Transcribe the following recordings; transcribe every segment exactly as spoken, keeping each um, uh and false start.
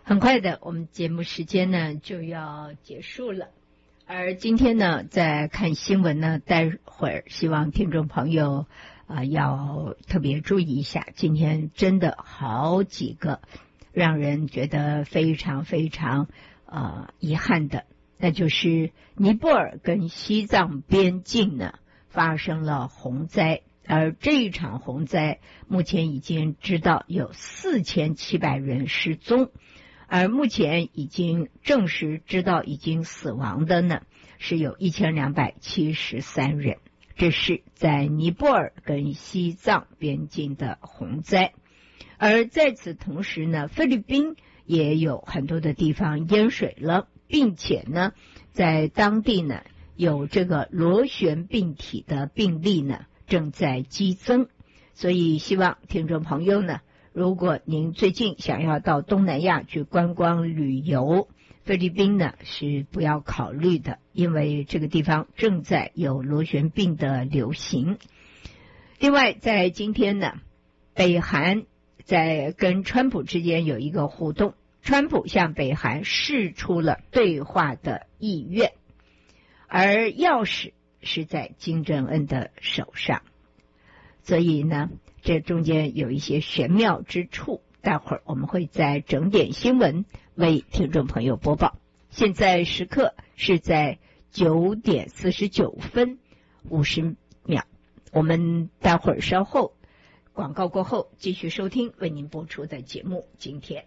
很快的，我们节目时间呢就要结束了。而今天呢，在看新闻呢，待会儿希望听众朋友啊、呃、要特别注意一下。今天真的好几个让人觉得非常非常呃遗憾的，那就是尼泊尔跟西藏边境呢发生了洪灾。而这一场洪灾，目前已经知道有四千七百人失踪，而目前已经证实知道已经死亡的呢，是有一千两百七十三人。这是在尼泊尔跟西藏边境的洪灾。而在此同时呢，菲律宾也有很多的地方淹水了，并且呢，在当地呢有这个螺旋病体的病例呢正在激增，所以希望听众朋友呢，如果您最近想要到东南亚去观光旅游，菲律宾呢是不要考虑的，因为这个地方正在有螺旋病的流行。另外，在今天呢，北韩在跟川普之间有一个互动，川普向北韩释出了对话的意愿，而钥匙是在金正恩的手上，所以呢，这中间有一些玄妙之处，待会儿我们会在整点新闻为听众朋友播报。现在时刻是在九点四十九分五十秒，我们待会儿稍后广告过后继续收听为您播出的节目。今天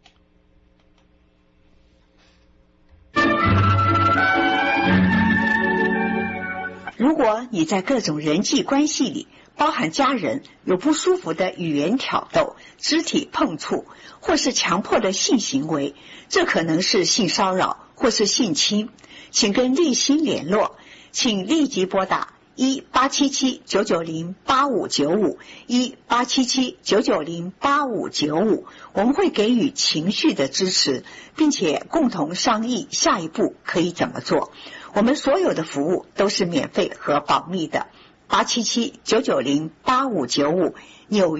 如果你在各种人际关系里，包含家人，有不舒服的语言挑逗、肢体碰触，或是强迫的性行为，这可能是性骚扰或是性侵，请跟立新联络，请立即拨打一八七七九九零八五九五一八七七九九零八五九五，我们会给予情绪的支持，并且共同商议下一步可以怎么做。我们所有的服务都是免费和保密的。八七七九九零八五九五，纽约。